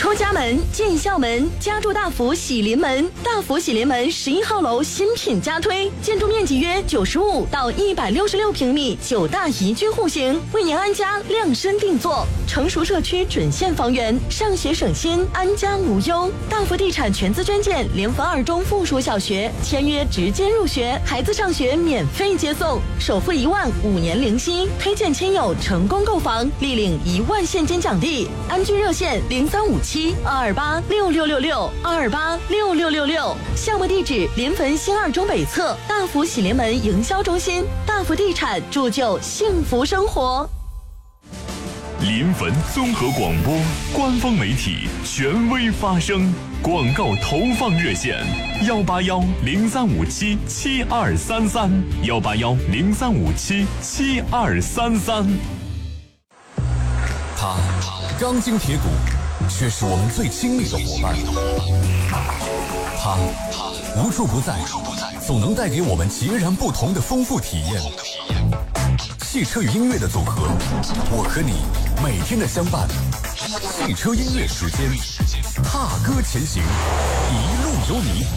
出家门、进校门，家住大福喜临门。大福喜临门11号楼新品加推，建筑面积约95到166平米，9大宜居户型，为您安家量身定做。成熟社区准现房源，上学省心，安家无忧。大福地产全资捐建联合2中附属小学，签约直接入学，孩子上学免费接送，首付1万，5年零息。推荐亲友成功购房，立领1万现金奖励。安居热线0357-228-6666，228-6666。项目地址：临汾新2中北侧大福喜临门营销中心。大福地产铸就幸福生活。 临汾综合广播官方媒体，权威发声。广告投放热线：181-0357-7233，181-0357-7233。 他钢筋铁骨，却是我们最亲密的伙伴。他无处不在，总能带给我们截然不同的丰富体验。汽车与音乐的组合，我和你每天的相伴。汽车音乐时间，踏歌前行，一路有你。